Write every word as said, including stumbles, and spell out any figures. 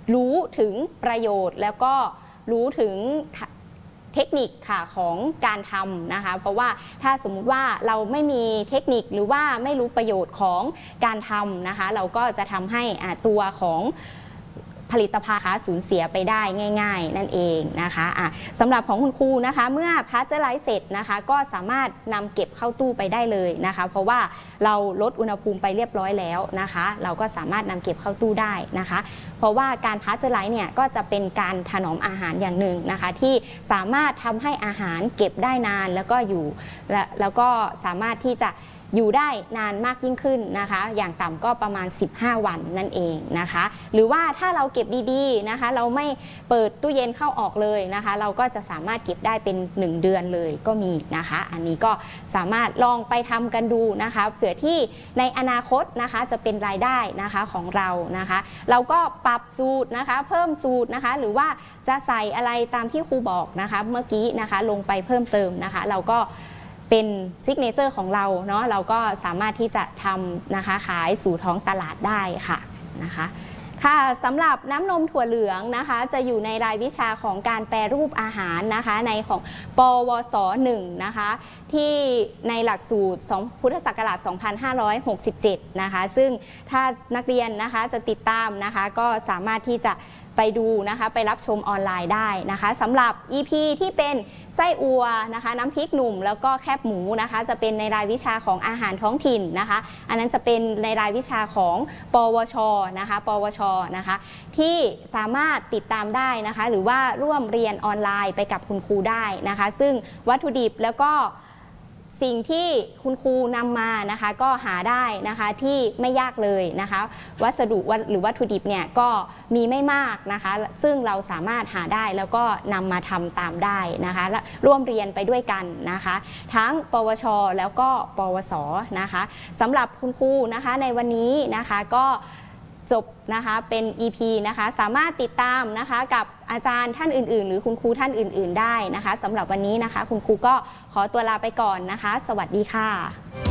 รู้ถึงประโยชน์แล้วก็รู้ถึงเทคนิคค่ะของการทำนะคะเพราะว่าถ้าสมมุติว่าเราไม่มีเทคนิคหรือว่าไม่รู้ประโยชน์ของการทำนะคะเราก็จะทำให้ตัวของผลิตภัณฑ์สูญเสียไปได้ง่ายๆนั่นเองนะคะะสำหรับของคุณครูนะคะเมื่อพาสเจอร์ไลซ์เสร็จนะคะก็สามารถนำเก็บเข้าตู้ไปได้เลยนะคะเพราะว่าเราลดอุณหภูมิไปเรียบร้อยแล้วนะคะเราก็สามารถนำเก็บเข้าตู้ได้นะคะเพราะว่าการพาสเจอร์ไลซ์เนี่ยก็จะเป็นการถนอมอาหารอย่างหนึ่งนะคะที่สามารถทำให้อาหารเก็บได้นานแล้วก็อยู่แล้วก็สามารถที่จะอยู่ได้นานมากยิ่งขึ้นนะคะอย่างต่ำก็ประมาณสิบห้าวันนั่นเองนะคะหรือว่าถ้าเราเก็บดีๆนะคะเราไม่เปิดตู้เย็นเข้าออกเลยนะคะเราก็จะสามารถเก็บได้เป็นหนึ่งเดือนเลยก็มีนะคะอันนี้ก็สามารถลองไปทำกันดูนะคะเผื่อที่ในอนาคตนะคะจะเป็นรายได้นะคะของเรานะคะเราก็ปรับสูตรนะคะเพิ่มสูตรนะคะหรือว่าจะใส่อะไรตามที่ครูบอกนะคะเมื่อกี้นะคะลงไปเพิ่มเติมนะคะเราก็เป็นซิกเนเจอร์ของเราเนาะเราก็สามารถที่จะทำนะคะขายสู่ท้องตลาดได้ค่ะนะคะค่ะสำหรับน้ำนมถั่วเหลืองนะคะจะอยู่ในรายวิชาของการแปรรูปอาหารนะคะในของปวสหนึ่งนะคะที่ในหลักสูตรพุทธศักราชสองพันห้าร้อยหกสิบเจ็ดนะคะซึ่งถ้านักเรียนนะคะจะติดตามนะคะก็สามารถที่จะไปดูนะคะไปรับชมออนไลน์ได้นะคะสำหรับ อี พี ที่เป็นไส้อัวนะคะน้ำพริกหนุ่มแล้วก็แคบหมูนะคะจะเป็นในรายวิชาของอาหารท้องถิ่นนะคะอันนั้นจะเป็นในรายวิชาของปวชนะคะปวชนะคะที่สามารถติดตามได้นะคะหรือว่าร่วมเรียนออนไลน์ไปกับคุณครูได้นะคะซึ่งวัตถุดิบแล้วก็สิ่งที่คุณครูนำมานะคะก็หาได้นะคะที่ไม่ยากเลยนะคะวัสดุหรือวัตถุดิบเนี่ยก็มีไม่มากนะคะซึ่งเราสามารถหาได้แล้วก็นำมาทำตามได้นะคะและร่วมเรียนไปด้วยกันนะคะทั้งปวชแล้วก็ปวสนะคะสำหรับคุณครูนะคะในวันนี้นะคะก็จบนะคะเป็น อี พี นะคะสามารถติดตามนะคะกับอาจารย์ท่านอื่นๆหรือคุณครูท่านอื่นๆได้นะคะสำหรับวันนี้นะคะคุณครูก็ขอตัวลาไปก่อนนะคะสวัสดีค่ะ